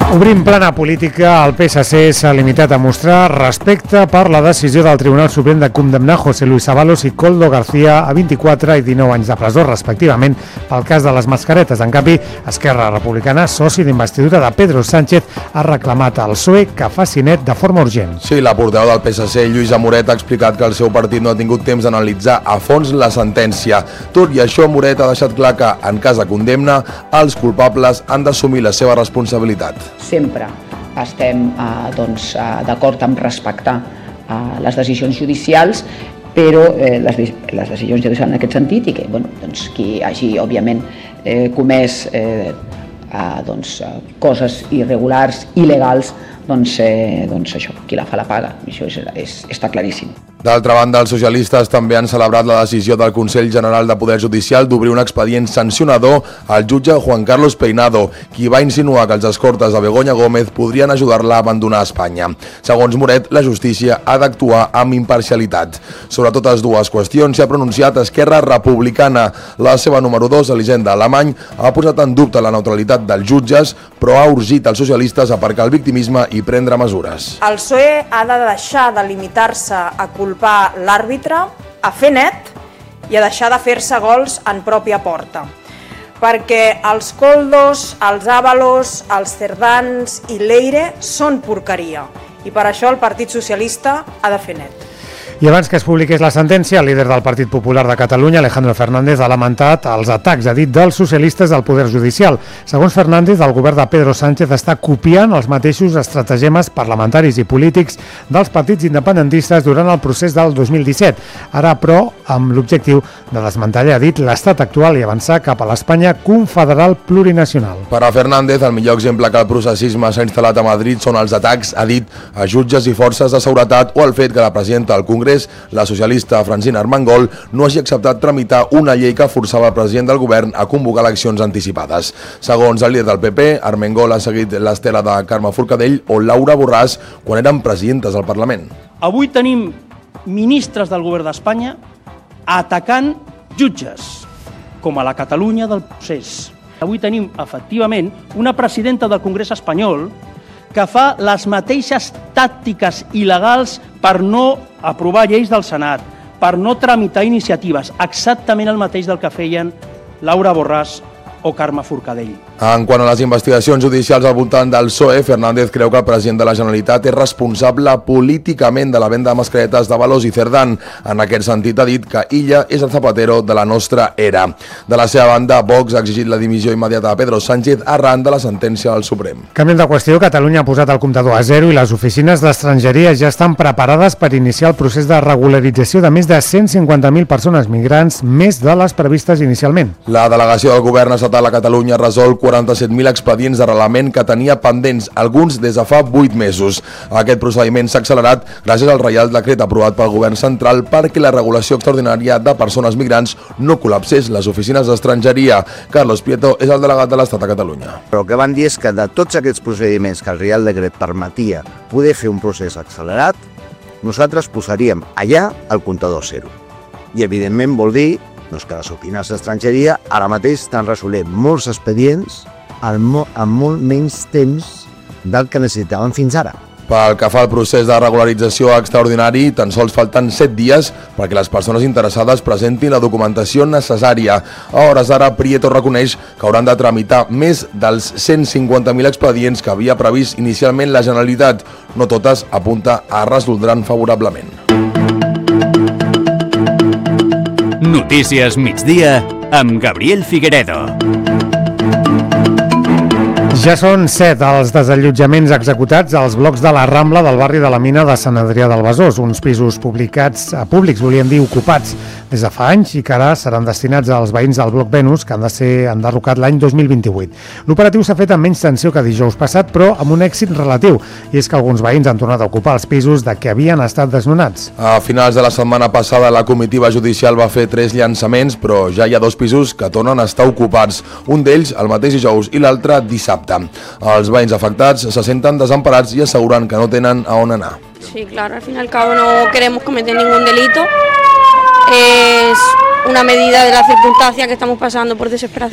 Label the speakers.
Speaker 1: Obrint plana política, el PSC s'ha limitat a mostrar respecte per la decisió del Tribunal Suprem de condemnar José Luis Ábalos i Koldo García a 24 i 19 anys de presó, respectivament, pel cas de les mascaretes. En canvi, Esquerra Republicana, soci d'investidura de Pedro Sánchez, ha reclamat al PSOE que faci net de forma urgent.
Speaker 2: Sí, la portaveu del PSC, Lluïsa Moret, ha explicat que el seu partit no ha tingut temps d'analitzar a fons la sentència. Tot i això, Moret ha deixat clar que, en cas de condemna, els culpables han d'assumir la seva responsabilitat.
Speaker 3: Sempre estem d'acord amb respectar les decisions judicials, però les decisions judicials en aquest sentit, i que qui hagi, òbviament, comès coses irregulars, il·legals, això, qui la fa la paga. Això està claríssim.
Speaker 2: D'altra banda, els socialistes també han celebrat la decisió del Consell General de Poder Judicial d'obrir un expedient sancionador al jutge Juan Carlos Peinado, qui va insinuar que els escortes de Begoña Gómez podrien ajudar-la a abandonar Espanya. Segons Moret, la justícia ha d'actuar amb imparcialitat. Sobre totes dues qüestions s'ha pronunciat Esquerra Republicana. La seva número 2, Elisenda Alemany, ha posat en dubte la neutralitat dels jutges, però ha urgit els socialistes a aparcar el victimisme i prendre mesures.
Speaker 4: El PSOE ha de deixar de limitar-se a culpar l'àrbitre, a fer net i a deixar de fer-se gols en pròpia porta. Perquè els Koldos, els Ábalos, els Cerdans i Leire són porqueria i per això el Partit Socialista ha de fer net.
Speaker 1: I abans que es publiqués la sentència, el líder del Partit Popular de Catalunya, Alejandro Fernández, ha lamentat els atacs, ha dit, dels socialistes del Poder Judicial. Segons Fernández, el govern de Pedro Sánchez està copiant els mateixos estratagemes parlamentaris i polítics dels partits independentistes durant el procés del 2017. Ara, però, amb l'objectiu de desmantellar, ha dit, l'estat actual i avançar cap a l'Espanya confederal plurinacional.
Speaker 2: Per a Fernández, el millor exemple que el processisme s'ha instal·lat a Madrid són els atacs, ha dit, a jutges i forces de seguretat o el fet que la presidenta del Congrés, la socialista Francina Armengol, no hagi acceptat tramitar una llei que forçava el president del govern a convocar eleccions anticipades. Segons el líder del PP, Armengol ha seguit l'estela de Carme Forcadell o Laura Borràs quan eren presidentes del Parlament.
Speaker 5: Avui tenim ministres del govern d'Espanya atacant jutges, com a la Catalunya del procés. Avui tenim, efectivament, una presidenta del Congrés espanyol que fa les mateixes tàctiques il·legals per no aprovar lleis del Senat, per no tramitar iniciatives, exactament el mateix del que feien Laura Borràs o Carme Forcadell.
Speaker 2: En quant a les investigacions judicials al voltant del PSOE, Fernández creu que el president de la Generalitat és responsable políticament de la venda de mascaretes d'Ábalos i Cerdán. En aquest sentit ha dit que Illa és el Zapatero de la nostra era. De la seva banda, Vox ha exigit la dimissió immediata de Pedro Sánchez arran de la sentència del Suprem.
Speaker 1: Canviant de qüestió, Catalunya ha posat el comptador a zero i les oficines d'estrangeria ja estan preparades per iniciar el procés de regularització de més de 150.000 persones migrants, més de les previstes inicialment.
Speaker 2: La delegació del govern estatal a Catalunya ha resolt 47.000 expedients d'arrelament que tenia pendents, alguns des de fa 8 mesos. Aquest procediment s'ha accelerat gràcies al Reial Decret aprovat pel Govern Central perquè la regulació extraordinària de persones migrants no col·lapsés les oficines d'estrangeria. Carlos Prieto és el delegat de l'Estat a Catalunya.
Speaker 6: Però el que van dir és que de tots aquests procediments que el Reial Decret permetia poder fer un procés accelerat, nosaltres posaríem allà el comptador zero. I evidentment vol dir que les oficines d'estrangeria ara mateix estan resolent molts expedients amb molt menys temps del que necessitaven fins ara.
Speaker 2: Pel que fa al procés de regularització extraordinari, tan sols falten 7 dies perquè les persones interessades presentin la documentació necessària. A hores d'ara, Prieto reconeix que hauran de tramitar més dels 150.000 expedients que havia previst inicialment la Generalitat. No totes, apunta, es resoldran favorablement.
Speaker 7: Notícies migdia amb Gabriel Figueredo.
Speaker 1: Ja són 7 els desallotjaments executats als blocs de la Rambla del barri de la Mina de Sant Adrià del Besòs, uns pisos públics, volíem dir, ocupats des de fa anys i que ara seran destinats als veïns del bloc Venus, que han de ser enderrocat l'any 2028. L'operatiu s'ha fet amb menys tensió que dijous passat, però amb un èxit relatiu, i és que alguns veïns han tornat a ocupar els pisos de què havien estat desnonats.
Speaker 2: A finals de la setmana passada, la comitiva judicial va fer 3 llançaments, però ja hi ha 2 pisos que tornen a estar ocupats, un d'ells el mateix dijous i l'altre dissabte. Els veïns afectats se senten desemparats i asseguren que no tenen a on anar.
Speaker 8: Sí, claro, al fin y al cabo no queremos cometer ningún delito. Es una medida de la circunstancia que estamos pasando por desesperación.